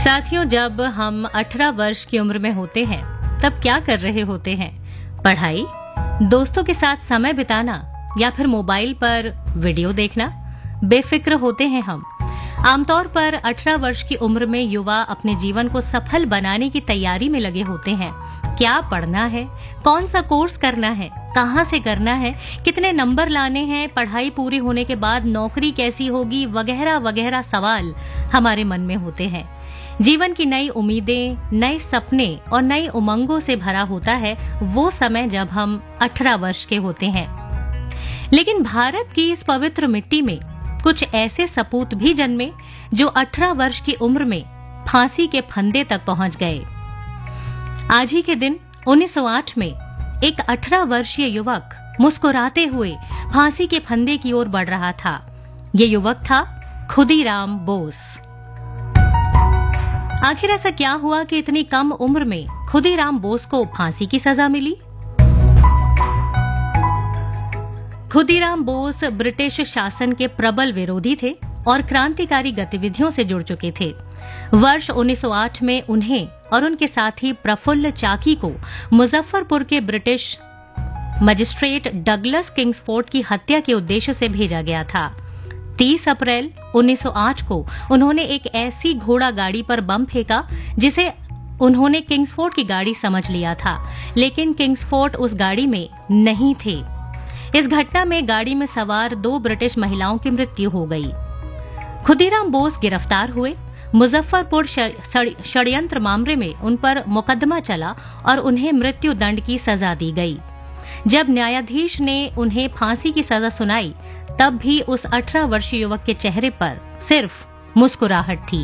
साथियों, जब हम 18 वर्ष की उम्र में होते हैं तब क्या कर रहे होते हैं? पढ़ाई, दोस्तों के साथ समय बिताना या फिर मोबाइल पर वीडियो देखना? बेफिक्र होते हैं हम। आमतौर पर 18 वर्ष की उम्र में युवा अपने जीवन को सफल बनाने की तैयारी में लगे होते हैं। क्या पढ़ना है, कौन सा कोर्स करना है, कहां से करना है, कितने नंबर लाने हैं, पढ़ाई पूरी होने के बाद नौकरी कैसी होगी, वगैरह वगैरह सवाल हमारे मन में होते हैं। जीवन की नई उम्मीदें, नए सपने और नई उमंगों से भरा होता है वो समय जब हम 18 वर्ष के होते हैं। लेकिन भारत की इस पवित्र मिट्टी में कुछ ऐसे सपूत भी जन्मे जो 18 वर्ष की उम्र में फांसी के फंदे तक पहुंच गए। आज ही के दिन 1908 में एक 18 वर्षीय युवक मुस्कुराते हुए फांसी के फंदे की ओर बढ़ रहा था। ये युवक था खुदीराम बोस। आखिर ऐसा क्या हुआ कि इतनी कम उम्र में खुदीराम बोस को फांसी की सजा मिली? खुदीराम बोस ब्रिटिश शासन के प्रबल विरोधी थे और क्रांतिकारी गतिविधियों से जुड़ चुके थे। वर्ष 1908 में उन्हें और उनके साथी प्रफुल्ल चाकी को मुजफ्फरपुर के ब्रिटिश मजिस्ट्रेट डगलस किंग्सफोर्ड की हत्या के उद्देश्य से भेजा गया था। 30 अप्रैल 1908 को उन्होंने एक ऐसी घोड़ा गाड़ी पर बम फेंका जिसे उन्होंने किंग्सफोर्ड की गाड़ी समझ लिया था, लेकिन किंग्सफोर्ड उस गाड़ी में नहीं थे। इस घटना में गाड़ी में सवार 2 ब्रिटिश महिलाओं की मृत्यु हो गई। खुदीराम बोस गिरफ्तार हुए। मुजफ्फरपुर षड्यंत्र मामले में उन पर मुकदमा चला और उन्हें मृत्यु दंड की सजा दी गई। जब न्यायाधीश ने उन्हें फांसी की सजा सुनाई तब भी उस 18 वर्षीय युवक के चेहरे पर सिर्फ मुस्कुराहट थी।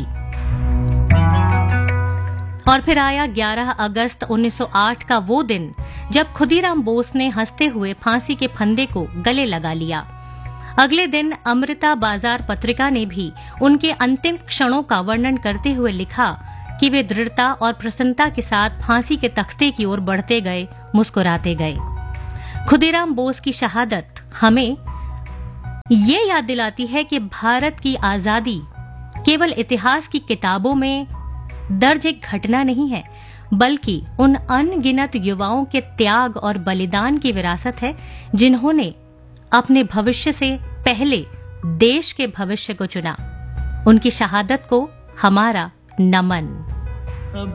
और फिर आया 11 अगस्त 1908 का वो दिन जब खुदीराम बोस ने हंसते हुए फांसी के फंदे को गले लगा लिया। अगले दिन अमृता बाजार पत्रिका ने भी उनके अंतिम क्षणों का वर्णन करते हुए लिखा कि वे दृढ़ता और प्रसन्नता के साथ फांसी के तख्ते की ओर बढ़ते गए, मुस्कुराते गए। खुदीराम बोस की शहादत हमें ये याद दिलाती है कि भारत की आजादी केवल इतिहास की किताबों में दर्ज एक घटना नहीं है, बल्कि उन अनगिनत युवाओं के त्याग और बलिदान की विरासत है जिन्होंने अपने भविष्य से पहले देश के भविष्य को चुना। उनकी शहादत को हमारा नमन।